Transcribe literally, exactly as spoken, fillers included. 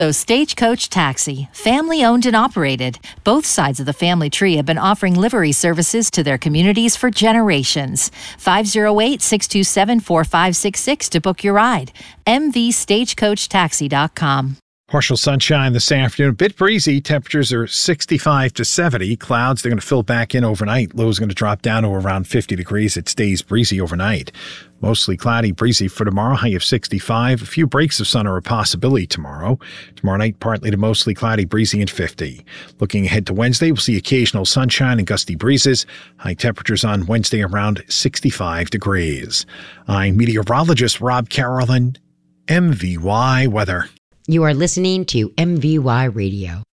So Stagecoach Taxi, family owned and operated. Both sides of the family tree have been offering livery services to their communities for generations. five oh eight, six two seven, four five six six to book your ride. m v stagecoach taxi dot com. Partial sunshine this afternoon. A bit breezy. Temperatures are sixty-five to seventy. Clouds, they're going to fill back in overnight. Low is going to drop down to around fifty degrees. It stays breezy overnight. Mostly cloudy, breezy for tomorrow. High of sixty-five. A few breaks of sun are a possibility tomorrow. Tomorrow night, partly to mostly cloudy, breezy and fifty. Looking ahead to Wednesday, we'll see occasional sunshine and gusty breezes. High temperatures on Wednesday around sixty-five degrees. I'm meteorologist Rob Carolan, M V Y Weather. You are listening to M V Y Radio.